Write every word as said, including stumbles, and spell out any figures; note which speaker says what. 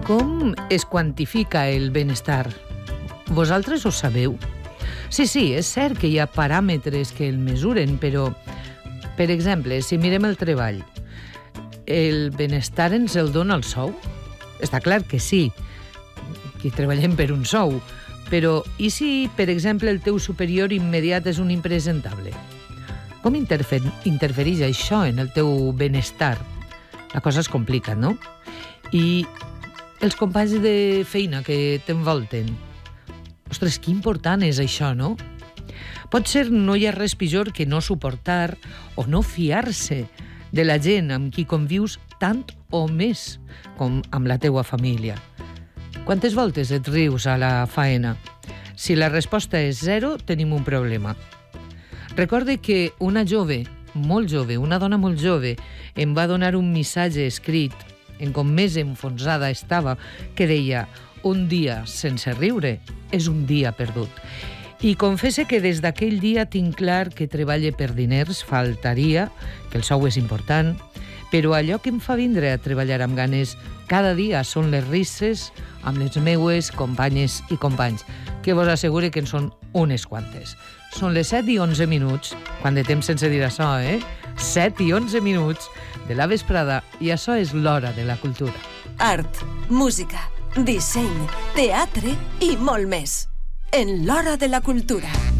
Speaker 1: Com es quantifica el benestar? Vosaltres ho sabeu? Sí, sí, és cert que hi ha paràmetres que el mesuren, però, per exemple, si mirem el treball, el benestar ens el dona el sou? Està clar que sí, que treballem per un sou, però i si, per exemple, el teu superior immediat és un impresentable? Com interfer interfereix això en el teu benestar? La cosa es complica, no? I els companys de feina que t'envolten? Ostres, que important és això, no? Potser no hi ha res pitjor que no suportar o no fiar-se de la gent amb qui convius tant o més com amb la teua família. Quantes voltes et rius a la faena? Si la resposta és zero, tenim un problema. Recorde que una jove, molt jove, una dona molt jove, em va donar un missatge escrit en com més enfonsada estava, que deia: un dia sense riure és un dia perdut. I confesse que des d'aquell dia tinc clar que treballe per diners, faltaria, que el sou és important, però allò que em fa vindre a treballar amb ganes cada dia són les risses amb les meues companyes i companys, que vos assegure que en són unes quantes. Són les set i onze minuts, quan de temps sense dir això, eh? set i onze minuts de la vesprada, i això és l'hora de la cultura.
Speaker 2: Art, música, disseny, teatre i molt més. En l'hora de la cultura.